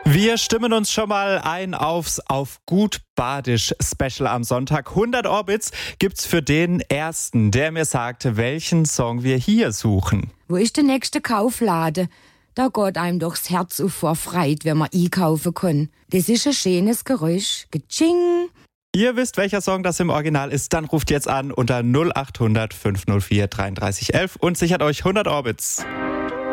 Wir stimmen uns schon mal ein aufs Auf gut Badisch Special am Sonntag. 100 Orbits gibt's für den Ersten, der mir sagte, welchen Song wir hier suchen. Wo ist der nächste Kaufladen? Da geht einem doch's Herz auf vor Freude, wenn man einkaufen kann. Das ist ein schönes Geräusch. Getsching! Ihr wisst, welcher Song das im Original ist, dann ruft jetzt an unter 0800 504 3311 und sichert euch 100 Orbits.